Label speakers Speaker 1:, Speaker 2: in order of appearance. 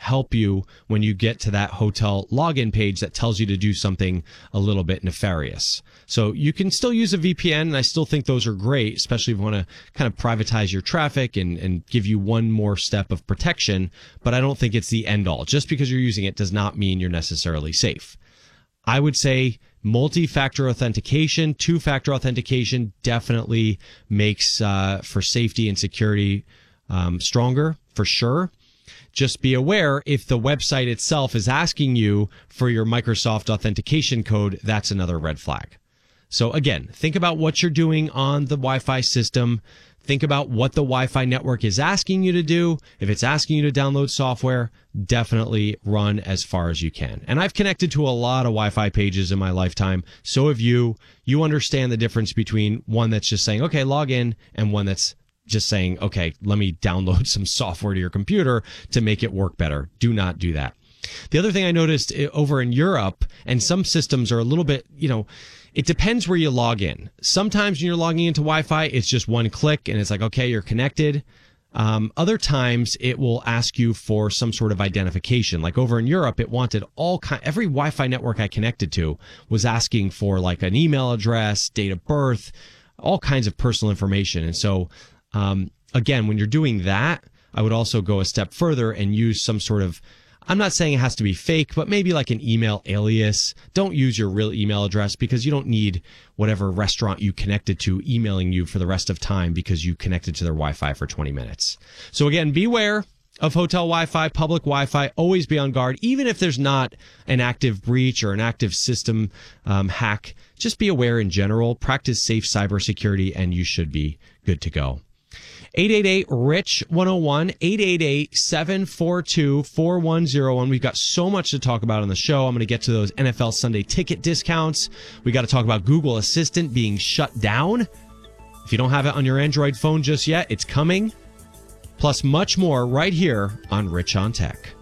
Speaker 1: help you when you get to that hotel login page that tells you to do something a little bit nefarious. So you can still use a VPN, and I still think those are great, especially if you want to kind of privatize your traffic and give you one more step of protection, but I don't think it's the end all. Just because you're using it does not mean you're necessarily safe. I would say multi-factor authentication, two-factor authentication definitely makes for safety and security stronger, for sure. Just be aware, if the website itself is asking you for your Microsoft authentication code, that's another red flag. So again, think about what you're doing on the Wi-Fi system. Think about what the Wi-Fi network is asking you to do. If it's asking you to download software, definitely run as far as you can. And I've connected to a lot of Wi-Fi pages in my lifetime. So have you. You understand the difference between one that's just saying, okay, log in, and one that's just saying, okay, let me download some software to your computer to make it work better. Do not do that. The other thing I noticed over in Europe, and some systems are a little bit, it depends where you log in. Sometimes when you're logging into Wi-Fi, it's just one click and it's like, okay, you're connected. Other times it will ask you for some sort of identification. Like over in Europe, it wanted every Wi-Fi network I connected to was asking for like an email address, date of birth, all kinds of personal information. And so, again, when you're doing that, I would also go a step further and use some sort of, I'm not saying it has to be fake, but maybe like an email alias. Don't use your real email address, because you don't need whatever restaurant you connected to emailing you for the rest of time because you connected to their Wi-Fi for 20 minutes. So again, beware of hotel Wi-Fi, public Wi-Fi. Always be on guard. Even if there's not an active breach or an active system hack, just be aware in general. Practice safe cybersecurity, and you should be good to go. 888-RICH-101, 888-742-4101. We've got so much to talk about on the show. I'm going to get to those NFL Sunday ticket discounts. We got to talk about Google Assistant being shut down. If you don't have it on your Android phone just yet, it's coming. Plus much more right here on Rich on Tech.